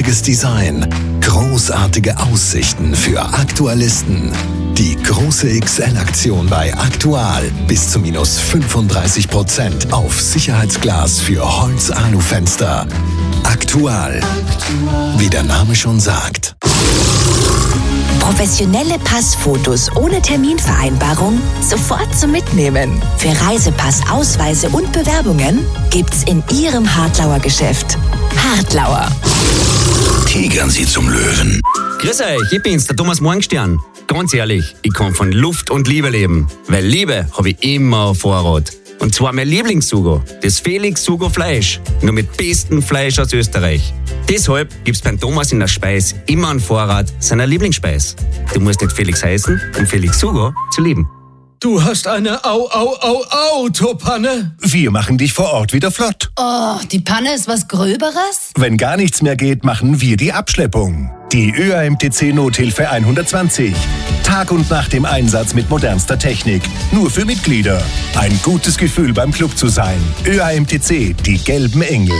hochwertiges Design, großartige Aussichten für Aktualisten. Die große XL-Aktion bei Aktual. Bis zu minus 35% auf Sicherheitsglas für Holz-Alu-Fenster. Aktual. Wie der Name schon sagt. Professionelle Passfotos ohne Terminvereinbarung sofort zum Mitnehmen. Für Reisepass, Ausweise und Bewerbungen gibt's in Ihrem Hartlauer Geschäft. Hartlauer. Tigern Sie zum Löwen. Grüß euch, ich bin's, der Thomas Morgenstern. Ganz ehrlich, ich kann von Luft und Liebe leben. Weil Liebe habe ich immer auf Vorrat. Und zwar mein Lieblingssugo, das Felix Sugo Fleisch. Nur mit bestem Fleisch aus Österreich. Deshalb gibt's beim Thomas in der Speis immer einen Vorrat seiner Lieblingsspeis. Du musst nicht Felix heißen, um Felix Sugo zu lieben. Du hast eine Autopanne? Wir machen dich vor Ort wieder flott. Oh, die Panne ist was Gröberes? Wenn gar nichts mehr geht, machen wir die Abschleppung. Die ÖAMTC Nothilfe 120. Tag und Nacht im Einsatz mit modernster Technik. Nur für Mitglieder. Ein gutes Gefühl beim Club zu sein. ÖAMTC, die gelben Engel.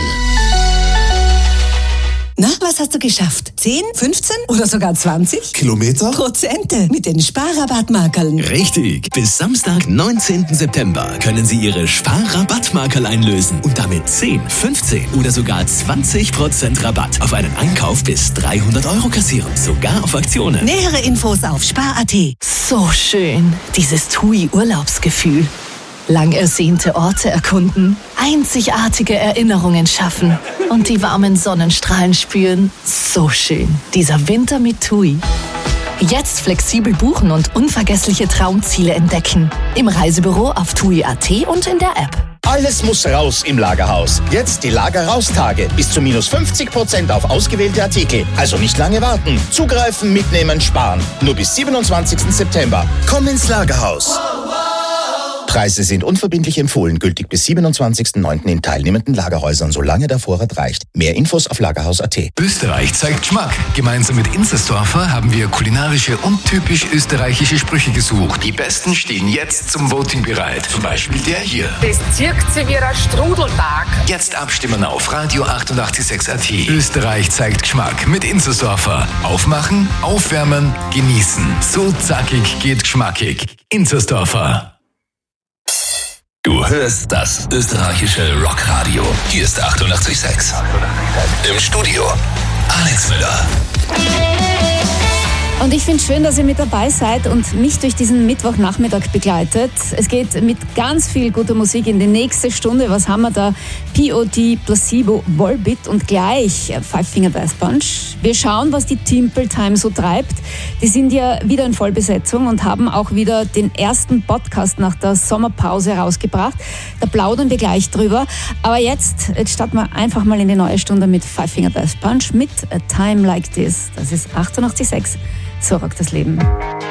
Na, was hast du geschafft? 10, 15 oder sogar 20? Kilometer? Prozente mit den Sparrabattmarkerln. Richtig. Bis Samstag, 19. September können Sie Ihre Sparrabattmarkerl einlösen und damit 10, 15 oder sogar 20% Rabatt auf einen Einkauf bis 300 € kassieren. Sogar auf Aktionen. Nähere Infos auf spar.at. So schön, dieses TUI-Urlaubsgefühl. Lang ersehnte Orte erkunden, einzigartige Erinnerungen schaffen und die warmen Sonnenstrahlen spüren. So schön, dieser Winter mit TUI. Jetzt flexibel buchen und unvergessliche Traumziele entdecken. Im Reisebüro auf TUI.at und in der App. Alles muss raus im Lagerhaus. Jetzt die Lager-Raus-Tage. Bis zu minus 50% auf ausgewählte Artikel. Also nicht lange warten. Zugreifen, mitnehmen, sparen. Nur bis 27. September. Komm ins Lagerhaus. Preise sind unverbindlich empfohlen, gültig bis 27.09. in teilnehmenden Lagerhäusern, solange der Vorrat reicht. Mehr Infos auf lagerhaus.at. Österreich zeigt Geschmack. Gemeinsam mit Inzersdorfer haben wir kulinarische und typisch österreichische Sprüche gesucht. Die besten stehen jetzt zum Voting bereit. Zum Beispiel der hier. Das zirkt sie wie ein Strudeltag. Jetzt abstimmen auf Radio 886.at. Österreich zeigt Geschmack mit Inzersdorfer. Aufmachen, aufwärmen, genießen. So zackig geht geschmackig. Inzersdorfer. Du hörst das österreichische Rockradio. Hier ist 88,6. Im Studio Alex Müller. Und ich finde es schön, dass ihr mit dabei seid und mich durch diesen Mittwochnachmittag begleitet. Es geht mit ganz viel guter Musik in die nächste Stunde. Was haben wir da? P.O.D., Placebo, Volbeat und gleich Five Finger Death Punch. Wir schauen, was die Temple Time so treibt. Die sind ja wieder in Vollbesetzung und haben auch wieder den ersten Podcast nach der Sommerpause rausgebracht. Da plaudern wir gleich drüber. Aber jetzt starten wir einfach mal in die neue Stunde mit Five Finger Death Punch mit A Time Like This. Das ist 88,6. So rockt das Leben.